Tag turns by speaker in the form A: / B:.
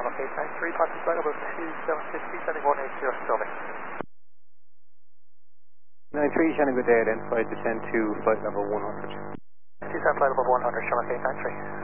A: Shamrock 893, passing flight level 2750, sending 180 Sylvie.
B: 93, Shannon, good day, identified descend to flight level 100.
A: Descend flight level 100, Shamrock 893.